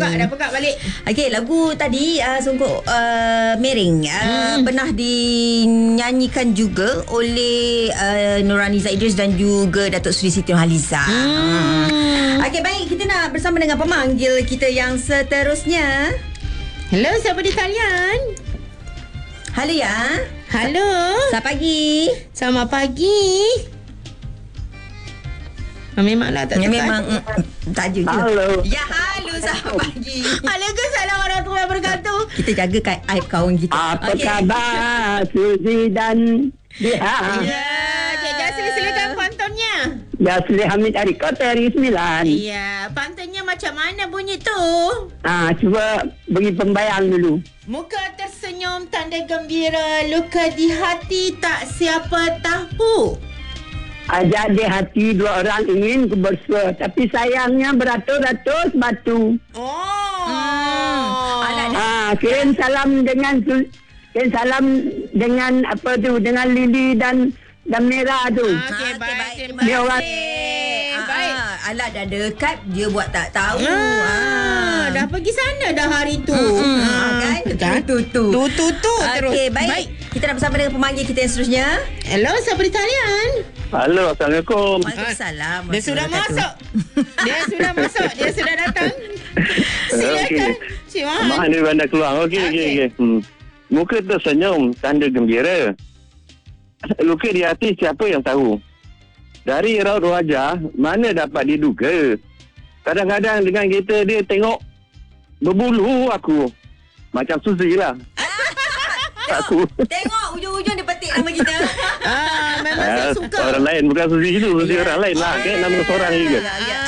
Dah pekak balik. Okey, lagu tadi sungguh miring. Pernah dinyanyikan juga oleh Nurhaliza Idris dan juga Datuk Seri Siti Nurhaliza. Okey, baik, kita nak bersama dengan pemanggil kita yang seterusnya. Hello, siapa di talian? Halo ya. Halo. Selamat pagi. Selamat pagi. Memanglah tak tekan. Memang tak je. Halo. Ya, halo, selamat pagi. Waalaikumsalam warahmatullahi wabarakatuh. Kita jaga aib kawan kita. Apa khabar Suzy dan Diha? Ya, Cik Jasri silakan pantunnya. Jasri Hamid dari Kota Ri 9. Ya, pantunnya macam mana bunyi tu? Cuba beri pembayang dulu. Muka tersenyum tanda gembira, luka di hati tak siapa tahu. Ajak di hati dua orang ingin bersua, tapi sayangnya beratus-ratus batu. Kirim salam dengan apa tu, dengan lili dan merah tu. Okey, baik. Terima Dia orang baik. Alah, dah dekat, dia buat tak tahu. Dah pergi sana dah hari tu. Kan? Tu. Terus. Okey, baik. Kita nak bersama dengan pemanggil kita yang seterusnya. Hello, siapa di talian? Halo, Assalamualaikum. Waalaikumsalam. Dia sudah masuk. Dia sudah datang. Silakan. Cik Mahan. Mahan di bandar keluar. Okey. Muka tersenyum, tanda gembira. Luka di hati siapa yang tahu. Dari raut wajah, mana dapat diduga. Kadang-kadang dengan kita dia tengok berbulu aku. Macam Suzy lah. Aku. Tengok ujung-ujung dia petik nama kita. Memang saya suka. Orang lain, bukan Suzy itu. Suzy orang lain lah. Kan nama seorang juga.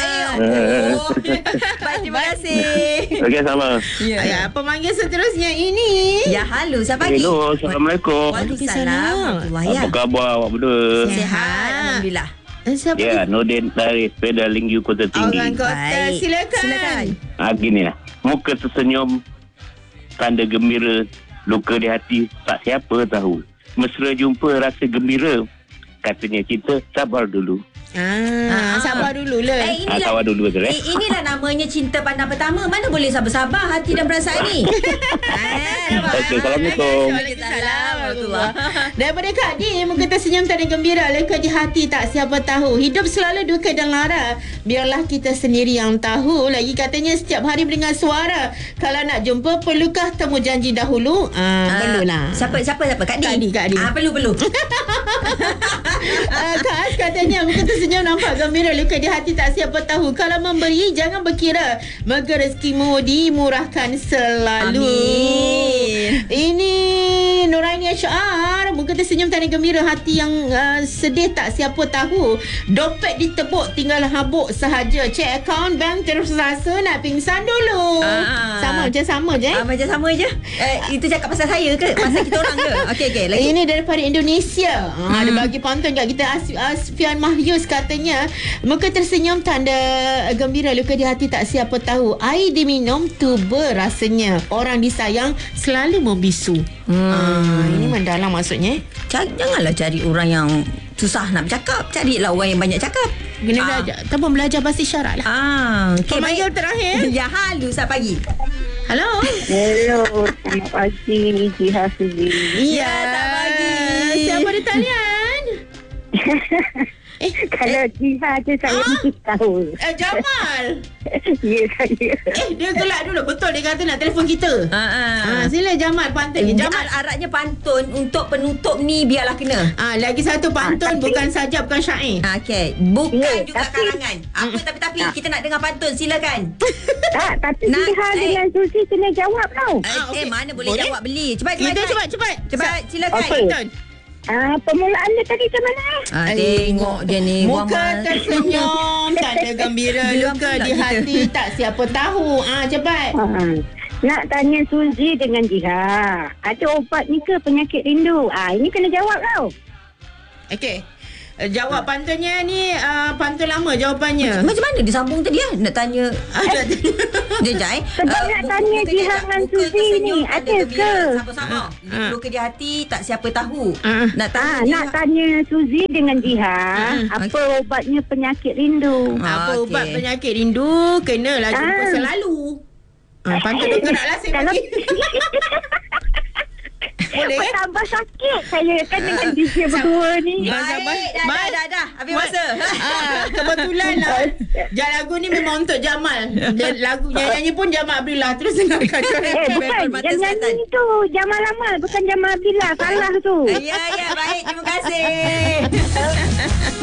Baik, terima kasih. Okey, sama. Ya, pemanggil seterusnya ini. Ya, halo, selamat pagi. Hello, Assalamualaikum. Waalaikumsalam. Apa khabar awak berdua? Sihat, alhamdulillah. Siapa Ya, Nordin dari Sepeda Lingyu Kota Tinggi. Orang kota. Baik. Silakan. Gini lah. Muka tersenyum, tanda gembira, luka di hati, tak siapa tahu. Mesra jumpa rasa gembira. Katanya kita sabar dulu. Sabar dulu lah. Sabar dulu tu. Inilah namanya cinta pandang pertama. Mana boleh sabar-sabar hati dan perasaan ni. Okey, Assalamualaikum. Waalaikumsalam. Daripada Kak Di, muka tersenyum tanda gembira, luka di hati tak siapa tahu. Hidup selalu duka dan lara, biarlah kita sendiri yang tahu. Lagi katanya setiap hari mendengar suara. Kalau nak jumpa, perlukah temu janji dahulu? Perlulah. Siapa? Kak Di. Kak Di. Perlu. Kak As katanya muka tersenyum nampak gembira, luka di hati tak siapa tahu. Kalau memberi jangan berkira, maka rezekimu dimurahkan selalu. Amin. Ini Nuraini Asyar, muka tersenyum tanda gembira, hati yang sedih tak siapa tahu. Dompet ditebuk tinggal habuk sahaja. Cek akaun bank terus rasa nak pingsan dulu. Sama je. Macam sama je. Itu cakap pasal saya ke? Pasal kita orang ke? Okey, lagi. Ini daripada Indonesia. Ada bagi pantun kat kita. Asfian Mahyus katanya, muka tersenyum tanda gembira, luka di hati tak siapa tahu. Air diminum tuba rasanya. Orang disayang selalu membisu. Ini mendalam maksudnya. Janganlah cari orang yang susah nak bercakap. Carilah orang yang banyak cakap. Kena belajar bahasa isyarat lah. Okay, pemanggil terakhir. Ya, halo, selamat pagi. Halo. Hello, selamat pagi, Jiha Suzy. Ya, selamat pagi. Siapa di talian? Kalau Jiha je saya mesti tahu. Jamal. Ya, saya. Dia gelak dulu. Betul dia kata nak telefon kita. Sila Jamal pantun. Jamal aratnya pantun untuk penutup ni biarlah kena. Lagi satu pantun, bukan saja, bukan syair. Okey, bukan Ya, juga karangan. Apa tapi kita nak dengar pantun, silakan. Tapi Jiha dengan Suzy kena jawab tau. Mana boleh jawab beli. Cepat. Cepat. Silakan. Pantun. Permulaan dia tadi macam mana? Tengok dia ni. Muka tersenyum, tanda gembira, luka di hati tak siapa tahu. Cepat. Nak tanya Suzy dengan Jiha, ada obat ni ke penyakit rindu? Ini kena jawab tau. Okey. Jawab pantunnya ni pantun lama jawapannya. Macam mana dia sambung tadi nak tanya. Dia Jai. Sebab nak tanya Jiha dengan Suzy ni, ada ke? Sama-sama. Luka di hati tak siapa tahu. Nak tanya Suzy dengan Jiha, apa obatnya penyakit rindu? Apa ubat penyakit rindu? Kenalah jumpa selalu. Pantun dongeng nak lah saya Kalau pergi. Boleh? tambah sakit saya kan dengan DJ berdua ni. Baik, dah. Habis masa. Kebetulan lah lagu ni memang untuk Jamal. Dia lagu nyanyi pun Jamal Abdullah. Terus dengarkan. Bukan. Permata Yang Selatan. nyanyi tu Jamal Amal. Bukan Jamal Abdillah. Salah tu. Ya, baik. Terima kasih.